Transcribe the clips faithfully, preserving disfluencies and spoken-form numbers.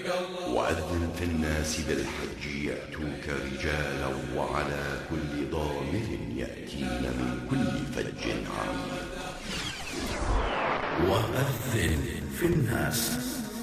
وأذن في الناس بالحج يأتوك رجالا وعلى كل ضامر يأتين من كل فج عميق. وأذن في الناس.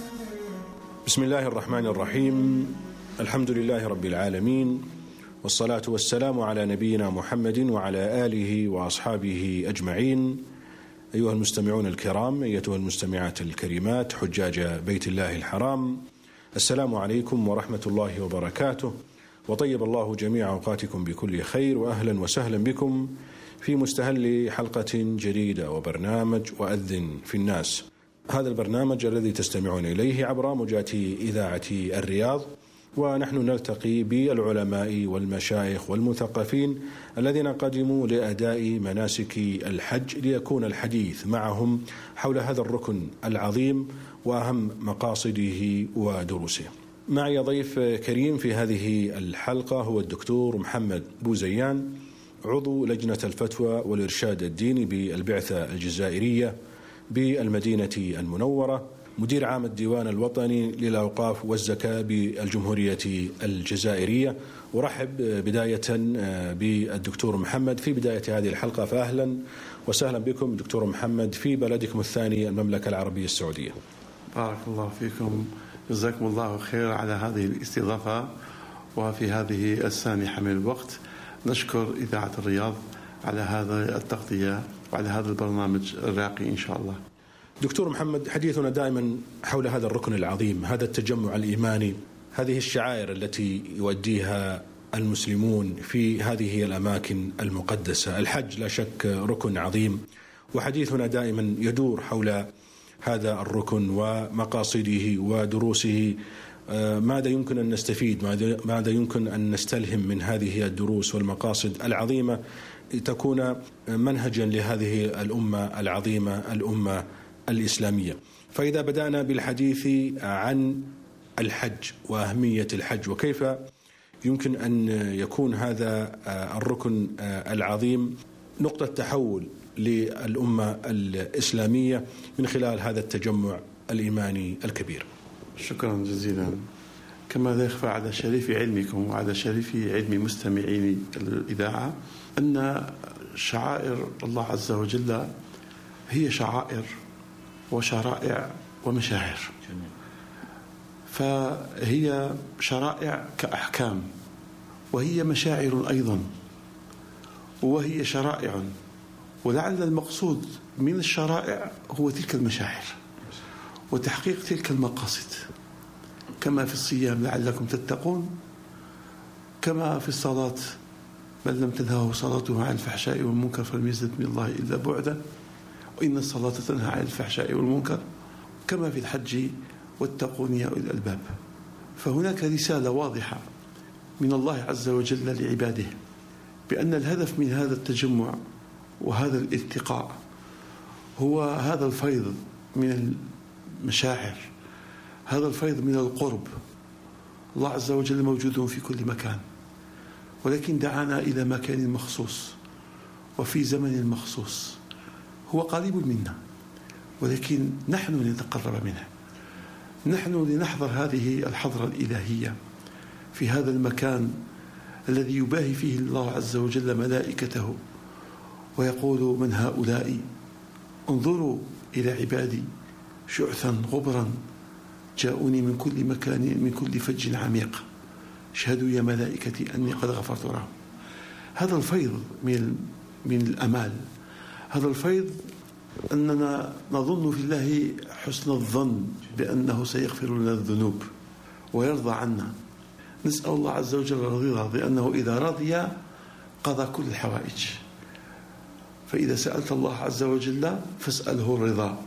بسم الله الرحمن الرحيم. الحمد لله رب العالمين، والصلاة والسلام على نبينا محمد وعلى آله وأصحابه أجمعين. أيها المستمعون الكرام، أيتها المستمعات الكريمات، حجاج بيت الله الحرام، السلام عليكم ورحمة الله وبركاته، وطيب الله جميع أوقاتكم بكل خير، وأهلا وسهلا بكم في مستهل حلقة جديدة وبرنامج وأذن في الناس. هذا البرنامج الذي تستمعون إليه عبر موجات إذاعة الرياض، ونحن نلتقي بالعلماء والمشايخ والمثقفين الذين قدموا لأداء مناسك الحج، ليكون الحديث معهم حول هذا الركن العظيم وأهم مقاصده ودروسه. معي ضيف كريم في هذه الحلقة هو الدكتور محمد بوزيان، عضو لجنة الفتوى والإرشاد الديني بالبعثة الجزائرية بالمدينة المنورة، مدير عام الديوان الوطني للأوقاف والزكاة بالجمهورية الجزائرية. أرحب بداية بالدكتور محمد في بداية هذه الحلقة، فأهلا وسهلا بكم دكتور محمد في بلدكم الثاني المملكة العربية السعودية. بارك الله فيكم، جزاكم الله خير على هذه الاستضافة، وفي هذه السانحة من الوقت نشكر إذاعة الرياض على هذا التغطية وعلى هذا البرنامج الراقي إن شاء الله. دكتور محمد، حديثنا دائما حول هذا الركن العظيم، هذا التجمع الإيماني، هذه الشعائر التي يؤديها المسلمون في هذه الأماكن المقدسة. الحج لا شك ركن عظيم، وحديثنا دائما يدور حول هذا الركن ومقاصده ودروسه. ماذا يمكن أن نستفيد، ماذا يمكن أن نستلهم من هذه الدروس والمقاصد العظيمة تكون منهجا لهذه الأمة العظيمة، الأمة الإسلامية. فإذا بدأنا بالحديث عن الحج وأهمية الحج وكيف يمكن أن يكون هذا الركن العظيم نقطة تحول للأمة الإسلامية من خلال هذا التجمع الإيماني الكبير. شكرا جزيلا. كما لا يخفى على شريف علمكم وعلى شريف علم مستمعين الإذاعة أن شعائر الله عز وجل هي شعائر وشرائع ومشاعر، فهي شرائع كأحكام، وهي مشاعر أيضا، وهي شرائع، ولعل المقصود من الشرائع هو تلك المشاعر وتحقيق تلك المقاصد، كما في الصيام لعلكم تتقون، كما في الصلاة من لم تنهه صلاته عن الفحشاء والمنكر فلم يزد من الله إلا بعدا، وإن الصلاة تنهى عن الفحشاء والمنكر، كما في الحج واتقون يا أولي الألباب. فهناك رسالة واضحة من الله عز وجل لعباده بأن الهدف من هذا التجمع وهذا الالتقاء هو هذا الفيض من المشاعر، هذا الفيض من القرب. الله عز وجل موجود في كل مكان، ولكن دعانا إلى مكان مخصوص وفي زمن مخصوص. هو قريب منا، ولكن نحن لنتقرب منه، نحن لنحضر هذه الحضرة الإلهية في هذا المكان الذي يباهي فيه الله عز وجل ملائكته ويقول: من هؤلاء؟ انظروا إلى عبادي شعثا غبرا جاءوني من كل مكان من كل فج عميق، اشهدوا يا ملائكتي أني قد غفرت لهم. هذا الفيض من من الأمال، هذا الفيض أننا نظن في الله حسن الظن بأنه سيغفر لنا الذنوب ويرضى عنا. نسأل الله عز وجل الرضا، بأنه إذا رضي قضى كل الحوائج. فإذا سألت الله عز وجل فاسأله الرضا،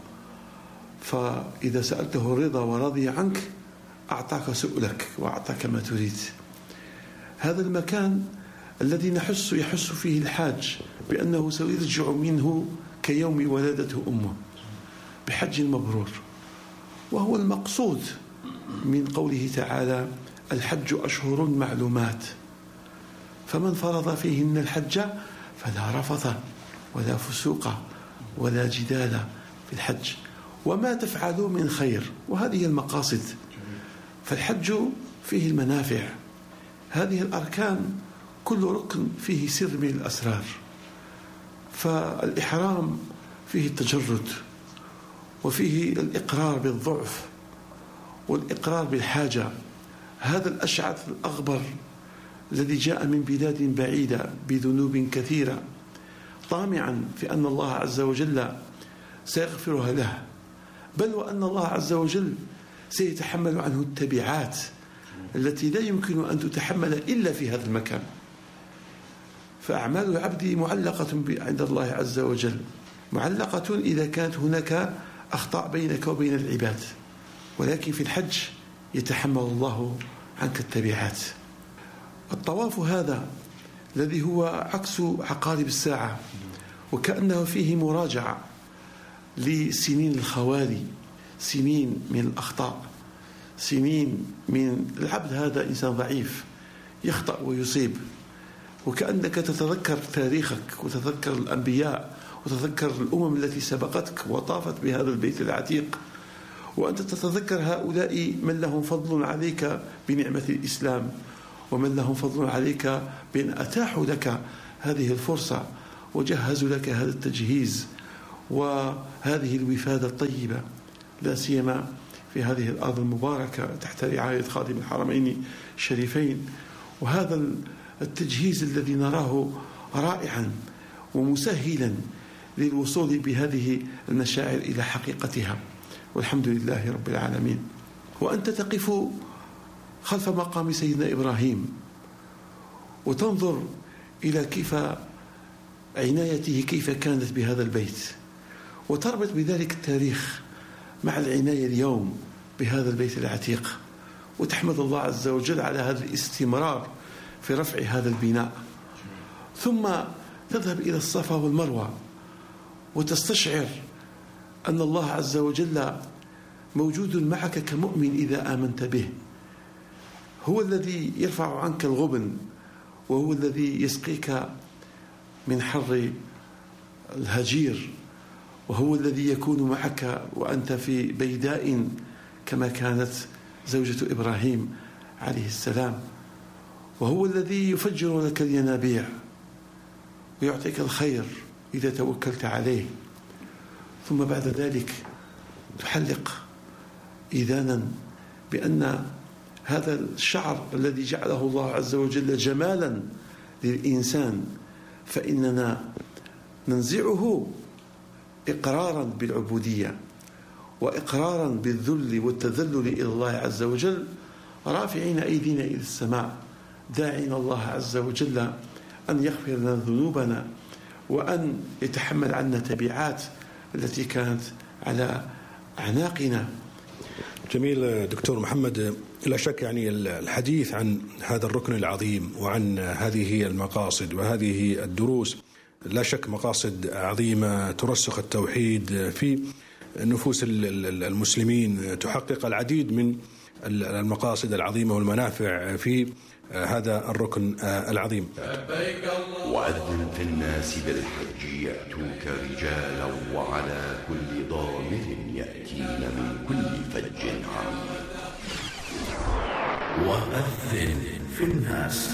فإذا سألته الرضا ورضي عنك أعطاك سؤلك وأعطاك ما تريد. هذا المكان الذي نحس يحس فيه الحاج بأنه سيرجع منه كيوم ولدته أمه بحج مبرور، وهو المقصود من قوله تعالى: الحج أشهر معلومات، فمن فرض فيهن الحج فلا رفث ولا فسوق ولا جدال في الحج وما تفعلوا من خير. وهذه المقاصد فالحج فيه المنافع. هذه الأركان كل ركن فيه سر من الأسرار. فالإحرام فيه التجرد، وفيه الإقرار بالضعف والإقرار بالحاجة. هذا الأشعث الأغبر الذي جاء من بلاد بعيدة بذنوب كثيرة طامعا في أن الله عز وجل سيغفرها له، بل وأن الله عز وجل سيتحمل عنه التبعات التي لا يمكن أن تتحمل إلا في هذا المكان. فأعمال العبد معلقة عند الله عز وجل، معلقة إذا كانت هناك أخطاء بينك وبين العباد، ولكن في الحج يتحمل الله عنك التبعات. الطواف هذا الذي هو عكس عقارب الساعة، وكأنه فيه مراجعة لسنين الخوالي، سنين من الأخطاء، سنين من العبد. هذا إنسان ضعيف يخطأ ويصيب، وكأنك تتذكر تاريخك وتتذكر الأنبياء وتتذكر الأمم التي سبقتك وطافت بهذا البيت العتيق، وأنت تتذكر هؤلاء من لهم فضل عليك بنعمة الإسلام، ومن لهم فضل عليك بأن أتاحوا لك هذه الفرصة وجهزوا لك هذا التجهيز وهذه الوفادة الطيبة، لا سيما في هذه الأرض المباركة تحت رعاية خادم الحرمين الشريفين. وهذا التجهيز الذي نراه رائعا ومسهلا للوصول بهذه المشاعر إلى حقيقتها، والحمد لله رب العالمين. وأنت تقف خلف مقام سيدنا إبراهيم وتنظر إلى كيف عنايته كيف كانت بهذا البيت، وتربط بذلك التاريخ مع العناية اليوم بهذا البيت العتيق، وتحمد الله عز وجل على هذا الاستمرار في رفع هذا البناء. ثم تذهب إلى الصفا والمروة وتستشعر أن الله عز وجل موجود معك كمؤمن إذا آمنت به. هو الذي يرفع عنك الغبن، وهو الذي يسقيك من حر الهجير، وهو الذي يكون معك وأنت في بيداء كما كانت زوجة إبراهيم عليه السلام، وهو الذي يفجر لك الينابيع ويعطيك الخير إذا توكلت عليه. ثم بعد ذلك تحلق إذانا بأن هذا الشعر الذي جعله الله عز وجل جمالا للإنسان فإننا ننزعه إقرارا بالعبودية وإقرارا بالذل والتذلل إلى الله عز وجل، رافعين أيدينا إلى السماء داعين الله عز وجل أن يغفر لنا ذنوبنا وأن يتحمل عنا تبعات التي كانت على أعناقنا. جميل دكتور محمد، لا شك يعني الحديث عن هذا الركن العظيم وعن هذه المقاصد وهذه الدروس لا شك مقاصد عظيمة ترسخ التوحيد في نفوس المسلمين، تحقق العديد من المقاصد العظيمة والمنافع في هذا الركن العظيم. وأذن في الناس بالحج يأتوك رجالا وعلى كل ضامر يأتين من كل فج عميق. وأذن في الناس.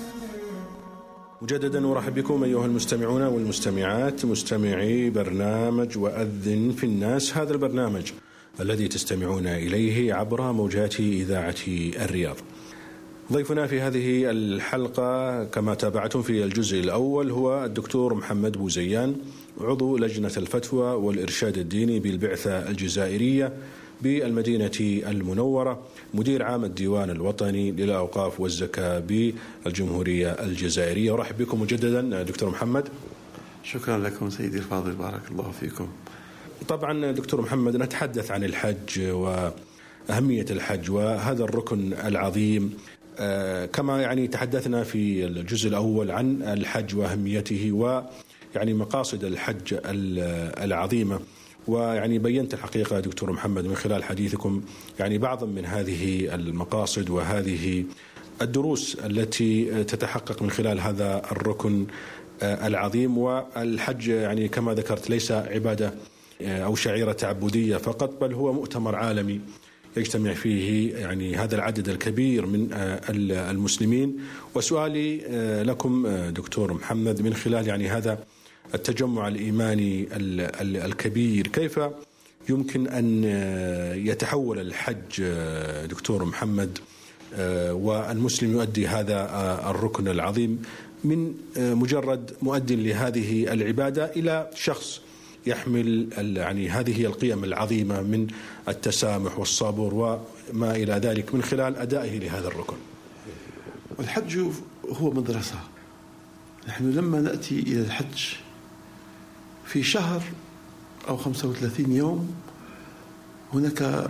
مجددا ورحب بكم أيها المستمعون والمستمعات مستمعي برنامج وأذن في الناس، هذا البرنامج الذي تستمعون إليه عبر موجات إذاعة الرياض. ضيفنا في هذه الحلقة كما تابعتم في الجزء الأول هو الدكتور محمد بوزيان، عضو لجنة الفتوى والإرشاد الديني بالبعثة الجزائرية بالمدينة المنورة، مدير عام الديوان الوطني للأوقاف والزكاة بالجمهورية الجزائرية. ورحب بكم مجددا دكتور محمد. شكرا لكم سيدي الفاضل، بارك الله فيكم. طبعا دكتور محمد نتحدث عن الحج وأهمية الحج وهذا الركن العظيم، كما يعني تحدثنا في الجزء الأول عن الحج وأهميته ويعني مقاصد الحج العظيمة، ويعني بينت الحقيقة دكتور محمد من خلال حديثكم يعني بعضا من هذه المقاصد وهذه الدروس التي تتحقق من خلال هذا الركن العظيم. والحج يعني كما ذكرت ليس عبادة أو شعيرة تعبدية فقط، بل هو مؤتمر عالمي يجتمع فيه يعني هذا العدد الكبير من المسلمين. وسؤالي لكم دكتور محمد من خلال يعني هذا التجمع الإيماني الكبير، كيف يمكن أن يتحول الحج دكتور محمد والمسلم يؤدي هذا الركن العظيم من مجرد مؤدٍ لهذه العبادة إلى شخص يحمل يعني هذه القيم العظيمة من التسامح والصبر وما إلى ذلك من خلال أدائه لهذا الركن؟ الحج هو مدرسة. نحن لما نأتي إلى الحج في شهر أو خمسة وثلاثين يوم هناك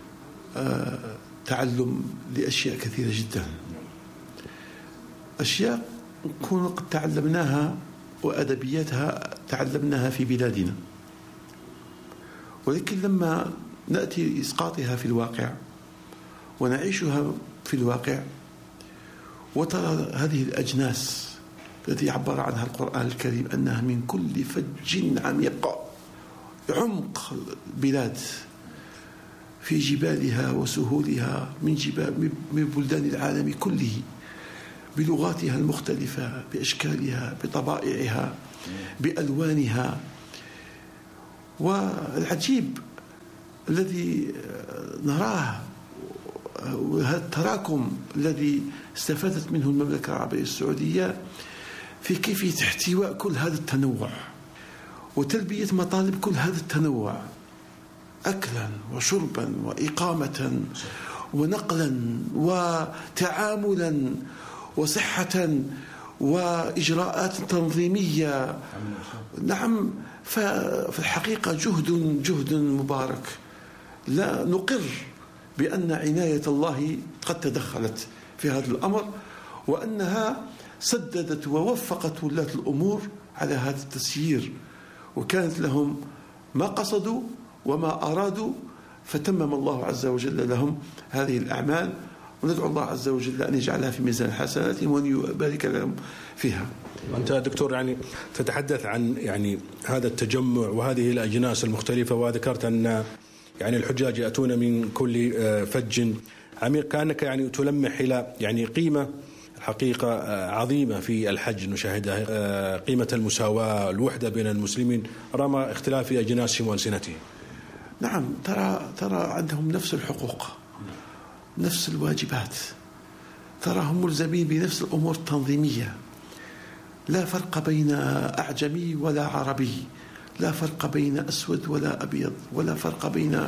تعلم لأشياء كثيرة جدا، أشياء نكون قد تعلمناها وأدبياتها تعلمناها في بلادنا، ولكن لما نأتي لإسقاطها في الواقع ونعيشها في الواقع وترى هذه الأجناس التي عبر عنها القرآن الكريم أنها من كل فج عميق، عمق البلاد في جبالها وسهولها من جبال من بلدان العالم كله، بلغاتها المختلفة، بأشكالها، بطبائعها، بألوانها. والعجيب الذي نراه وهذا التراكم الذي استفادت منه المملكة العربية السعودية في كيفية احتواء كل هذا التنوع وتلبية مطالب كل هذا التنوع، أكلا وشربا وإقامة ونقلا وتعاملا وصحة وإجراءات تنظيمية. نعم، ففي الحقيقة جهد جهد مبارك. لا نقر بأن عناية الله قد تدخلت في هذا الأمر، وأنها سددت ووفقت ولاة الأمور على هذا التسيير، وكانت لهم ما قصدوا وما أرادوا، فتمم الله عز وجل لهم هذه الأعمال. وندعو الله عز وجل أن يجعلها في ميزان حسناتهم وأن يبارك لهم فيها. أنت دكتور يعني تتحدث عن يعني هذا التجمع وهذه الأجناس المختلفة، وذكرت أن يعني الحجاج يأتون من كل فج عميق، كأنك يعني تلمح إلى يعني قيمة حقيقة عظيمة في الحج نشاهدها، قيمة المساواة، الوحدة بين المسلمين رغم اختلاف أجناسهم وألسنتهم. نعم، ترى ترى عندهم نفس الحقوق، نفس الواجبات، تراهم ملزمين بنفس الأمور التنظيمية، لا فرق بين أعجمي ولا عربي، لا فرق بين أسود ولا أبيض، ولا فرق بين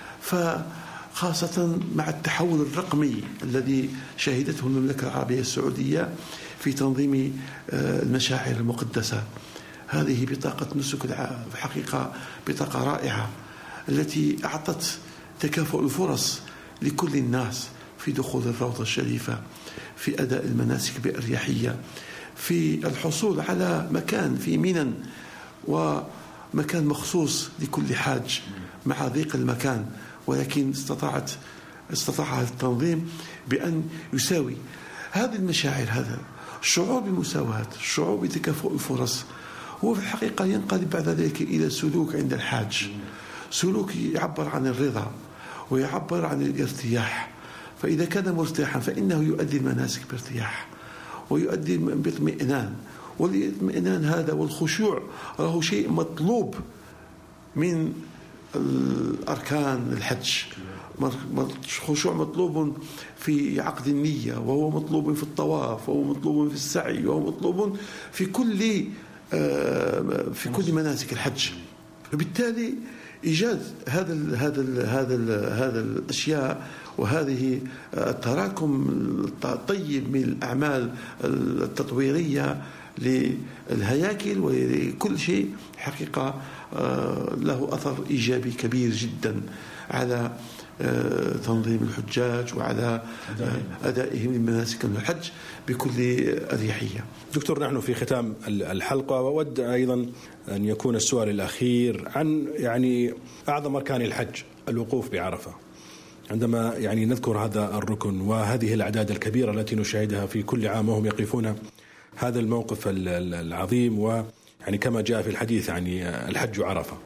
فخاصة مع التحول الرقمي الذي شهدته المملكة العربية السعودية في تنظيم المشاعر المقدسة. هذه بطاقة نسك الحقيقة بطاقة رائعة التي أعطت تكافؤ الفرص لكل الناس في دخول الروضة الشريفة، في أداء المناسك بأريحية، في الحصول على مكان في منى ومكان مخصوص لكل حاج مع ضيق المكان، ولكن استطاعت استطاع هذا التنظيم بأن يساوي هذه المشاعر، هذا الشعور بالمساواة، الشعور بتكافؤ الفرص، هو في الحقيقة ينقلب بعد ذلك إلى سلوك عند الحاج، سلوك يعبر عن الرضا ويعبر عن الارتياح. فإذا كان مرتاحا فإنه يؤدي المناسك بارتياح ويؤدي باطمئنان، والاطمئنان هذا والخشوع راهو شيء مطلوب من الأركان الحج. خشوع مطلوب في عقد النية، وهو مطلوب في الطواف، وهو مطلوب في السعي، وهو مطلوب في كل في كل مناسك الحج. فبالتالي إيجاد هذا ال هذا ال هذا ال هذا الأشياء وهذه التراكم الطيب من الأعمال التطويرية للهياكل ولكل شيء حقيقة له أثر إيجابي كبير جدا على تنظيم الحجاج وعلى أدائهم لمناسك الحج بكل أريحية. دكتور، نحن في ختام الحلقة، وأود أيضا أن يكون السؤال الأخير عن يعني أعظم أركان الحج، الوقوف بعرفة. عندما يعني نذكر هذا الركن وهذه الأعداد الكبيرة التي نشاهدها في كل عام وهم يقفون هذا الموقف العظيم، ويعني كما جاء في الحديث يعني الحج عرفة،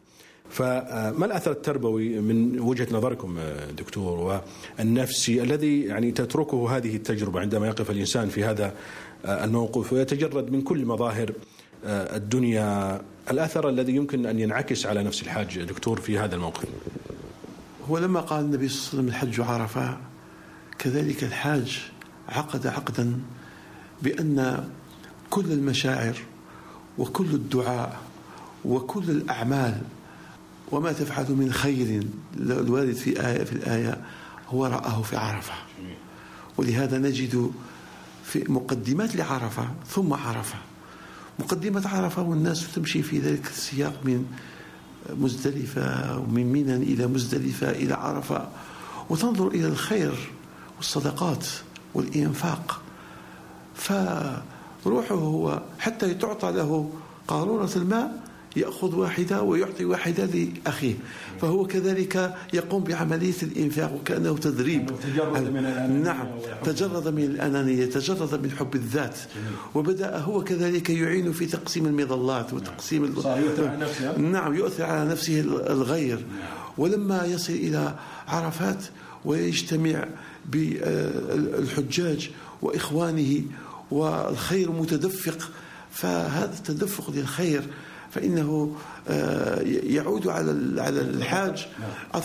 فما الأثر التربوي من وجهة نظركم دكتور والنفسي الذي يعني تتركه هذه التجربة عندما يقف الإنسان في هذا الموقف ويتجرد من كل مظاهر الدنيا؟ الأثر الذي يمكن أن ينعكس على نفس الحاج دكتور في هذا الموقف. هو لما قال النبي صلى الله عليه وسلم الحج عرفة، كذلك الحاج عقد عقدا بأن كل المشاعر وكل الدعاء وكل الأعمال وما تفعل من خير الوارد في آية في الآية هو رآه في عرفة. ولهذا نجد في مقدمات لعرفة ثم عرفة، مقدمة عرفة والناس تمشي في ذلك السياق من مزدلفة ومن منى إلى مزدلفة إلى عرفة، وتنظر إلى الخير والصدقات والإنفاق. فروحه هو حتى تعطى له قارورة الماء يأخذ واحدة ويعطي واحدة لأخيه، فهو كذلك يقوم بعملية الإنفاق وكأنه تدريب. تجرد من الأنانية. نعم، تجرد من الأنانية، تجرد من حب الذات، وبدأ هو كذلك يعين في تقسيم المظلات وتقسيم ال... يؤثر على نفسه. نعم، يؤثر على نفسه الغير. ولما يصل إلى عرفات ويجتمع بالحجاج وإخوانه والخير متدفق، فهذا التدفق للخير فإنه يعود على على الحاج